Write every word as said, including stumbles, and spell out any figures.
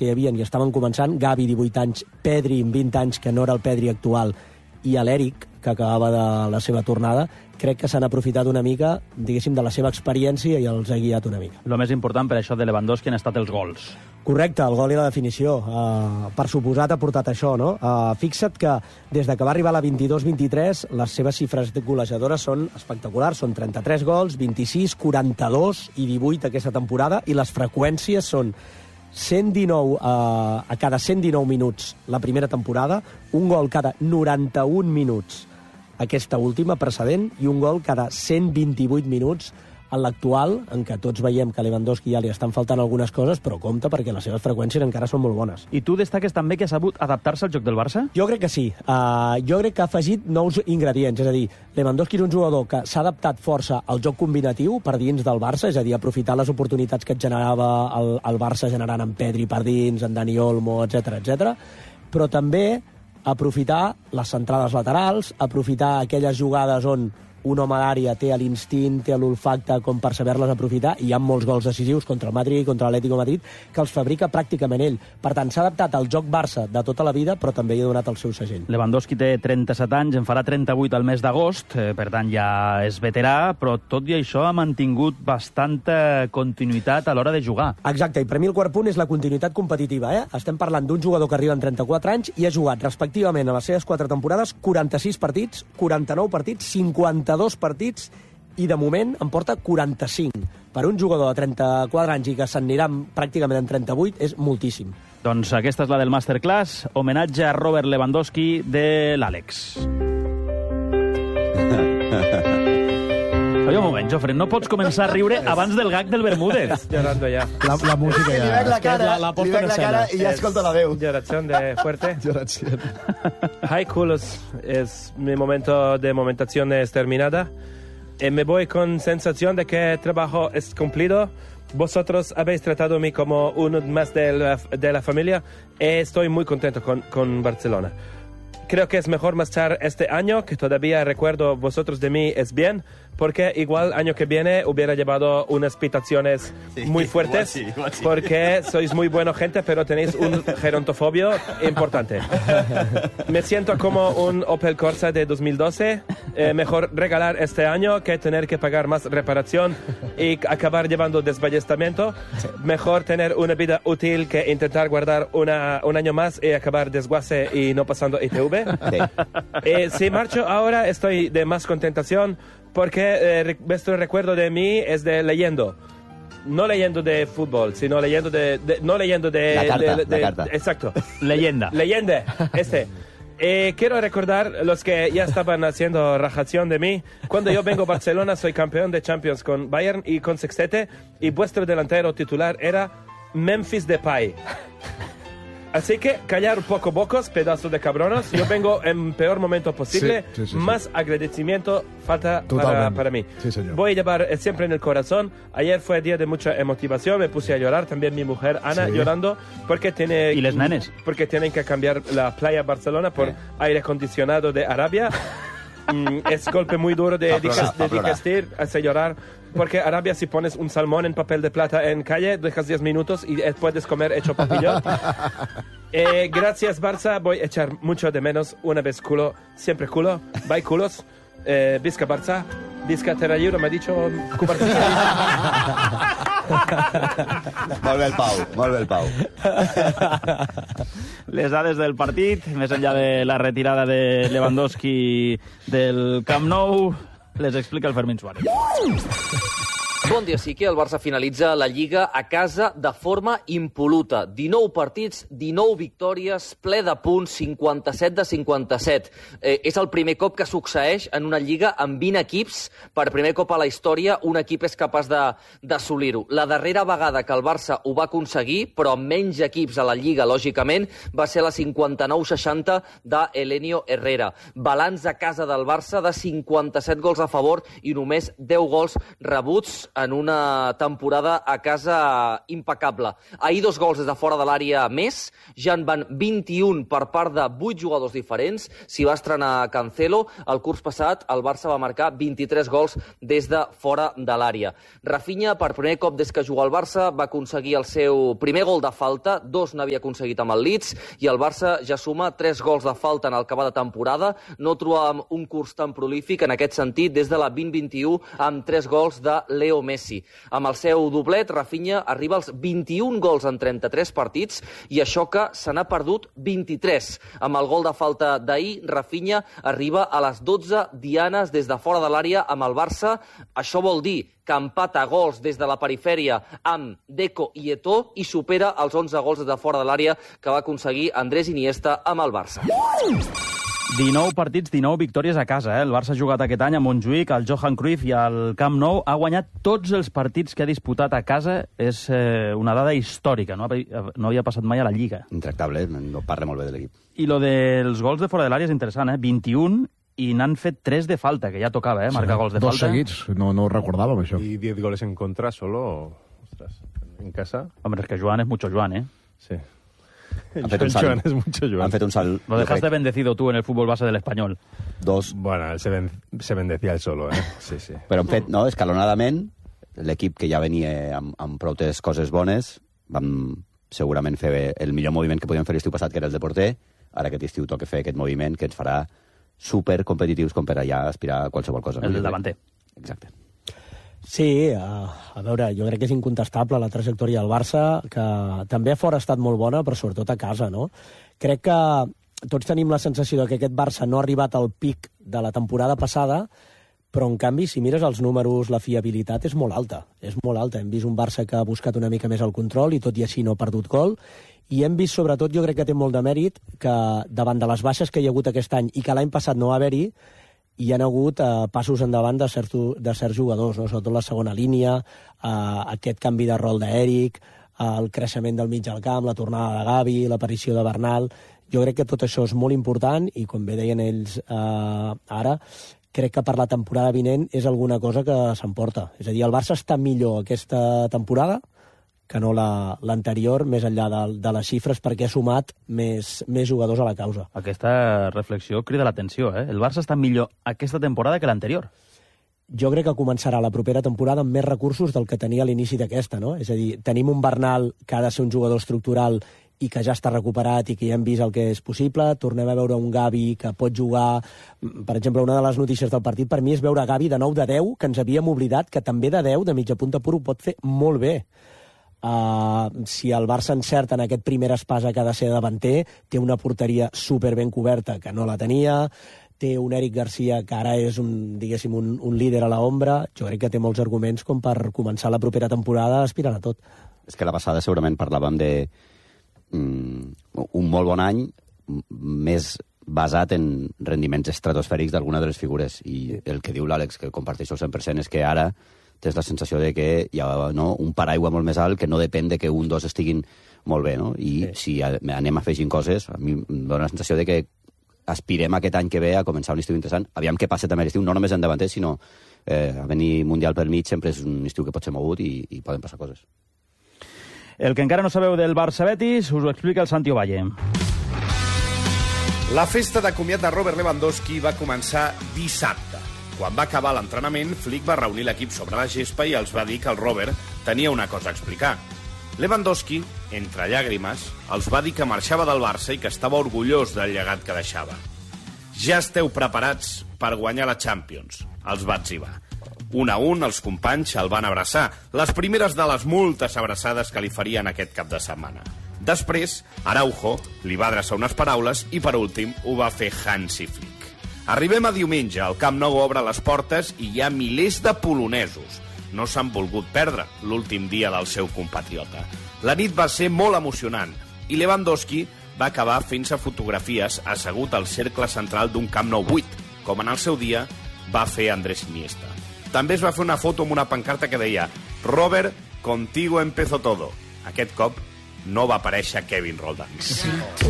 que hi havia i estaven començant, Gavi, divuit anys, Pedri, amb vint anys, que no era el Pedri actual, i l'Eric, que acabava de la seva tornada, crec que s'han aprofitat una mica, diguéssim, de la seva experiència i els ha guiat una mica. El més important per això de Lewandowski han estat els gols. Correcte, el gol i la definició. Uh, per suposat ha portat això, no? Uh, fixa't que des de que va arribar a la vint-i-dos vint-i-tres, les seves xifres golejadores són espectaculars. Són trenta-tres gols, vint-i-sis, quaranta-dos i divuit aquesta temporada, i les freqüències són cent dinou uh, a cada cent dinou minuts la primera temporada, un gol cada noranta-un minuts aquesta última, precedent, i un gol cada cent vint-i-vuit minuts en l'actual, en què tots veiem que a Lewandowski ja li estan faltant algunes coses, però compte perquè les seves freqüències encara són molt bones. I tu destaques també que ha sabut adaptar-se al joc del Barça? Jo crec que sí. Uh, jo crec que ha afegit nous ingredients, és a dir, Lewandowski és un jugador que s'ha adaptat força al joc combinatiu per dins del Barça, és a dir, aprofitar les oportunitats que et generava el, el Barça generant en Pedri per dins, en Dani Olmo, etcètera, etcètera, però també aprofitar les centrades laterals, aprofitar aquelles jugades on un home d'àrea té l'instint, té l'olfacte com per saber-les aprofitar, i hi ha molts gols decisius contra el Madrid, contra l'Atlético de Madrid, que els fabrica pràcticament ell. Per tant, s'ha adaptat al joc Barça de tota la vida, però també hi ha donat el seu segell. Lewandowski té trenta-set anys, en farà trenta-vuit al mes d'agost, eh, per tant ja és veterà, però tot i això ha mantingut bastanta continuïtat a l'hora de jugar. Exacte, i per mi el quart punt és la continuïtat competitiva. Eh? Estem parlant d'un jugador que arriba en trenta-quatre anys i ha jugat respectivament a les seves quatre temporades quaranta-sis partits, quaranta-nou partits, cinquanta dos partits, i de moment en porta quaranta-cinc. Per un jugador de trenta-quatre anys i que s'anirà pràcticament en trenta-vuit és moltíssim. Doncs aquesta és la del Masterclass, homenatge a Robert Lewandowski de l'Àlex. Oye, un moment, Jofre, no pots començar a riure abans del gag del Bermúdez. Llorando ya. La, la música ja. Li veig la cara, la, la li veig la cara i ja escolta la veu. Lloración de fuerte. Lloración. Hi, culos. Es mi momento de momentación es terminada. Eh, me voy con sensación de que el trabajo es cumplido. Vosotros habéis tratado a mí como uno más de la, de la familia. Eh, estoy muy contento con, con Barcelona. Creo que es mejor marchar este año, que todavía recuerdo vosotros de mí es bien, porque igual año que viene hubiera llevado unas pitaciones sí, muy fuertes, igual sí, igual sí. Porque sois muy buena gente, pero tenéis un gerontofobio importante. Me siento como un Opel Corsa de dos mil doce. Eh, mejor regalar este año que tener que pagar más reparación y acabar llevando desballestamiento. Mejor tener una vida útil que intentar guardar una, un año más y acabar desguace y no pasando I T V. Sí. Eh, si marcho ahora estoy de más contentación porque eh, vuestro recuerdo de mí es de leyendo. No leyendo de fútbol, sino leyendo de... de no leyendo de... La carta, de, de, la carta. Exacto. Leyenda. Leyenda, este. Eh, quiero recordar los que ya estaban haciendo rajación de mí. Cuando yo vengo a Barcelona soy campeón de Champions con Bayern y con Sextete, y vuestro delantero titular era Memphis Depay. Así que callar un poco bocos, pedazos de cabronos. Yo vengo en peor momento posible. Sí, sí, sí, Más sí. agradecimiento falta para, Totalmente. para mí. Sí, señor. Voy a llevar eh, siempre en el corazón. Ayer fue día de mucha emotivación. Me puse a llorar. También mi mujer Ana Sí. llorando. Porque tiene... ¿Y les nenes? Porque tienen que cambiar la playa Barcelona por Sí. aire acondicionado de Arabia. Mm, es golpe muy duro de, Pa' plorar, diges- pa' de plorar. digestir, hace llorar. Porque Arabia, si pones un salmón en papel de plata en calle, dejas diez minutos y eh, puedes comer hecho papillón. Eh, gracias, Barça. Voy a echar mucho de menos. Una vez culo, siempre culo. Bye, culos. Eh, Visca Barça. Visca Terrayuro, me ha dicho Cubartilla. Molt bé el Pau, molt bé el Pau. Les dades del partit, més enllà de la retirada de Lewandowski del Camp Nou, les explica el Fermín Suárez. Bon dia, sí que el Barça finalitza la Lliga a casa de forma impol·luta. dinou partits, dinou victòries, ple de punts, cinquanta-set de cinquanta-set. Eh, és el primer cop que succeeix en una Lliga amb vint equips. Per primer cop a la història, un equip és capaç d'assolir-ho. La darrera vegada que el Barça ho va aconseguir, però amb menys equips a la Lliga, lògicament, va ser la cinquanta-nou seixanta de Elenio Herrera. Balanç a casa del Barça de cinquanta-set gols a favor i només deu gols rebuts en una temporada a casa impecable. Ahir dos gols des de fora de l'àrea més, ja en van vint-i-un per part de vuit jugadors diferents. S'hi va estrenar Cancelo. El curs passat el Barça va marcar vint-i-tres gols des de fora de l'àrea. Rafinha, per primer cop des que juga al Barça, va aconseguir el seu primer gol de falta, dos n'havia aconseguit amb el Leeds, i el Barça ja suma tres gols de falta en el que va de temporada. No trobàvem un curs tan prolífic en aquest sentit des de la vint vint-i-u amb tres gols de Leo Messi. Amb el seu doblet, Rafinha arriba als vint-i-un gols en trenta-tres partits i això que se n'ha perdut vint-i-tres. Amb el gol de falta d'ahir, Rafinha arriba a les dotze dianes des de fora de l'àrea amb el Barça. Això vol dir que empata gols des de la perifèria amb Deco i Eto'o i supera els onze gols des de fora de l'àrea que va aconseguir Andrés Iniesta amb el Barça. dinou partits, dinou victòries a casa. Eh? El Barça ha jugat aquest any a Montjuïc, al Johan Cruyff i al Camp Nou. Ha guanyat tots els partits que ha disputat a casa. És eh, una dada històrica. No? No havia passat mai a la Lliga. Intractable, no parla molt bé de l'equip. I lo dels gols de fora de l'àrea és interessant. Eh? vint-i-un i n'han fet tres de falta, que ja tocava, eh? marcar sí, gols de dos falta. Dos seguits, no, no ho recordàvem, això. I diez goles en contra solo, ostras, en casa. Hombre, es que Joan es mucho Joan, ¿eh? Sí. Han fet un salt. Joan es mucho Joan. Han fet un salt. Lo dejaste bendecido tú en el fútbol base del Español. Dos. Bueno, se, ben, se bendecía el solo, eh? Sí, sí. Però han fet, no, escalonadament, l'equip que ja venia amb, amb prou coses bones, vam segurament fer el millor moviment que podíem fer l'estiu passat, que era el de porter. Ara aquest estiu toca fer aquest moviment que ens farà super competitius com per allà aspirar a qualsevol cosa. El del davanter. Exacte. Sí, a, a veure, jo crec que és incontestable la trajectòria del Barça, que també a fora ha estat molt bona, però sobretot a casa, no? Crec que tots tenim la sensació que aquest Barça no ha arribat al pic de la temporada passada, però en canvi, si mires els números, la fiabilitat és molt alta. És molt alta. Hem vist un Barça que ha buscat una mica més el control i tot i així no ha perdut gol. I hem vist, sobretot, jo crec que té molt de mèrit, que davant de les baixes que hi ha hagut aquest any i que l'any passat no va haver-hi, hi ha hagut eh, passos endavant de certs, de certs jugadors, no? Sobretot la segona línia, eh, aquest canvi de rol d'Eric, eh, el creixement del mig al camp, la tornada de Gavi, l'aparició de Bernal. Jo crec que tot això és molt important i, com bé deien ells eh, ara, crec que per la temporada vinent és alguna cosa que s'emporta. És a dir, el Barça està millor aquesta temporada que no l'anterior, més enllà de, de les xifres, perquè ha sumat més, més jugadors a la causa. Aquesta reflexió crida l'atenció, eh? El Barça està millor aquesta temporada que l'anterior. Jo crec que començarà la propera temporada amb més recursos del que tenia a l'inici d'aquesta, no? És a dir, tenim un Bernal que ha de ser un jugador estructural i que ja està recuperat i que ja hem vist el que és possible. Tornem a veure un Gavi que pot jugar... Per exemple, una de les notícies del partit per mi és veure Gavi de nou de deu, que ens havíem oblidat, que també de deu, de mitja punta pur, ho pot fer molt bé. Uh, si el Barça encerta en aquest primer espasa que ha de ser davanter, té una porteria super ben coberta que no la tenia, té un Eric Garcia que ara és un, diguéssim, un, un líder a l'ombra. Jo crec que té molts arguments com per començar la propera temporada aspirant a tot. És que la passada segurament parlàvem de mm, un molt bon any més basat en rendiments estratosfèrics d'alguna de les figures, i el que diu l'Àlex, que comparteixo al cent per cent, és que ara tens la sensació de que hi ha, no, un paraigua molt més alt que no depèn de que un dos estiguin molt bé, no? I sí. Si anem afegint coses, a mi em dóna la sensació de que aspirem aquest any que ve a començar un estiu interessant. Aviam què passa també l'estiu, no només en davanter, sinó eh, a venir Mundial pel mig sempre és un estiu que pot ser mogut i, i poden passar coses. El que encara no sabeu del Barça-Betis us ho explica el Santi Ovalle. La festa de comiat de Robert Lewandowski va començar dissabte. Quan va acabar l'entrenament, Flick va reunir l'equip sobre la gespa i els va dir que el Robert tenia una cosa a explicar. Lewandowski, entre llàgrimes, els va dir que marxava del Barça i que estava orgullós del llegat que deixava. Ja esteu preparats per guanyar la Champions, els va etzibar. Un a un, els companys el van abraçar, les primeres de les moltes abraçades que li farien aquest cap de setmana. Després, Araujo li va adreçar unes paraules i, per últim, ho va fer Hansi Flick. Arribem a diumenge, el Camp Nou obre les portes i hi ha milers de polonesos. No s'han volgut perdre l'últim dia del seu compatriota. La nit va ser molt emocionant i Lewandowski va acabar fent-se fotografies assegut al cercle central d'un Camp Nou buit, com en el seu dia va fer Andrés Iniesta. També es va fer una foto amb una pancarta que deia «Robert, contigo empezó todo». Aquest cop no va aparèixer Kevin Roldán.